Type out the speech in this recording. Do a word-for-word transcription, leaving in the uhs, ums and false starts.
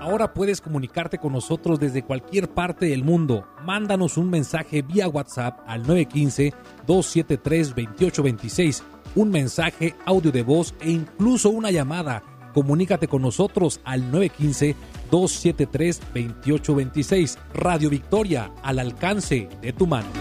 Ahora puedes comunicarte con nosotros desde cualquier parte del mundo. Mándanos un mensaje vía WhatsApp al nueve uno cinco, dos siete tres, dos ocho dos seis, un mensaje, audio de voz e incluso una llamada. Comunícate con nosotros al nueve uno cinco, dos siete tres, dos ocho dos seis. Radio Victoria, al alcance de tu mano.